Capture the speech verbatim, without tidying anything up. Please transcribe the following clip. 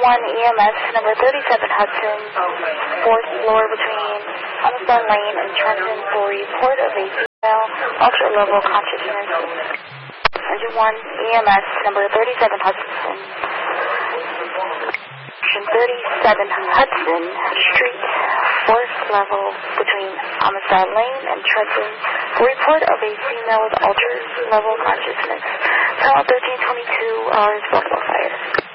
one E M S number thirty-seven Hudson, fourth floor between Homestead Lane and Trenton for report of a female ultra level consciousness. Engine one E M S number thirty-seven Hudson, thirty-seven Hudson Street, fourth level between Homestead Lane and Trenton for report of a female with ultra level consciousness. Time thirteen twenty-two hours.